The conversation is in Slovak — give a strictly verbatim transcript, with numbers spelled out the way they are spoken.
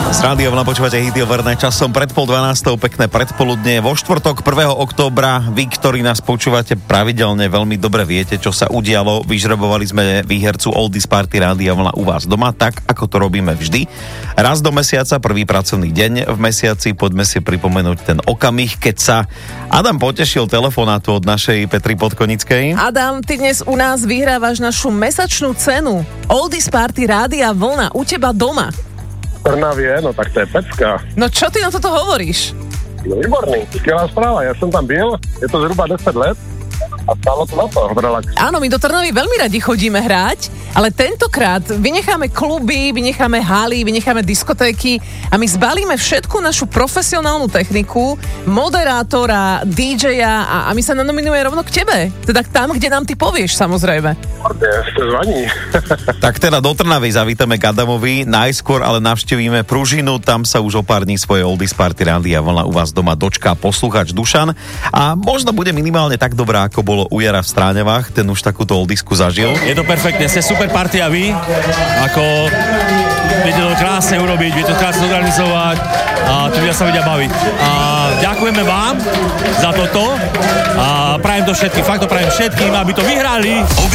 Z rádia Vlna počúvate hity overné časom pred pol dvanástou, pekné predpoludnie. Vo štvrtok prvého októbra, vy, ktorí nás počúvate pravidelne, veľmi dobre viete, čo sa udialo. Vyžrebovali sme výhercu Oldies Party Rádia Vlna u vás doma, tak ako to robíme vždy. Raz do mesiaca, prvý pracovný deň v mesiaci, poďme si pripomenúť ten okamih, keď sa Adam potešil telefonátu od našej Petry Podkonickej. Adam, ty dnes u nás vyhrávaš našu mesačnú cenu Oldies Party Rádia Vlna u teba doma. Trnavie, no tak to je pecka. No čo ty na toto hovoríš? No výborný, skvelá správa, ja som tam byl, je to zhruba desať let a stálo to na to, relax. Áno, my do Trnavy veľmi radi chodíme hrať, ale tentokrát vynecháme kluby, vynecháme haly, vynecháme diskotéky a my zbalíme všetku našu profesionálnu techniku, moderátora, dý džeja a, a my sa nanominujeme rovno k tebe. Teda tam, kde nám ty povieš, samozrejme. Ste zvaní. Tak teda do Trnavy zavítame k Adamovi, najskôr ale navštívime Pružinu, tam sa už o pár dní svoje Oldies Party Rádia Vlna u vás doma dočká posluchač Dušan a možno bude minimálne tak dobrá, ako bolo u Jara v Stráňavách, ten už takúto oldisku zažil. Je to perfektne, ste super partia vy, ako viete to krásne urobiť, viete to krásne zorganizovať a tu ľudia sa vedia baviť. A ďakujeme vám za toto a prajem to všetkým, fakt to prajem všetkým, aby to vyhrali.